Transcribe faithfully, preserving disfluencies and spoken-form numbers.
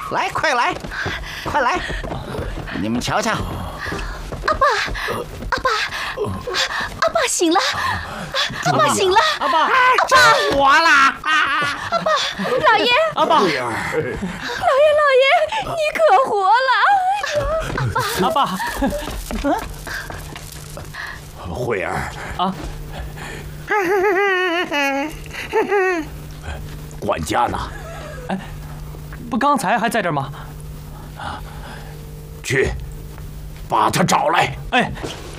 来，快来，快来！你们瞧瞧， 阿爸，阿爸，阿爸醒了，阿爸醒了， 阿爸， 阿爸活啦！ 阿爸，老爷， 阿爸， 老爷，老爷，你可活了！ 阿爸， 慧儿啊， 管家呢？ 哎，不刚才还在这儿吗？ 去，把他找来。 哎。